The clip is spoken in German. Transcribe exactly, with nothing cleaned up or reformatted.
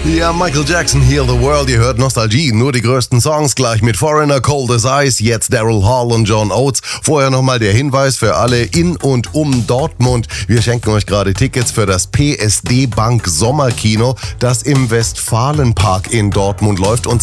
Ja, Michael Jackson, Heal the World, ihr hört Nostalgie, nur die größten Songs, gleich mit Foreigner, Cold as Ice, jetzt Daryl Hall und John Oates. Vorher nochmal der Hinweis für alle in und um Dortmund. Wir schenken euch gerade Tickets für das P S D Bank Sommerkino, das im Westfalenpark in Dortmund läuft. Und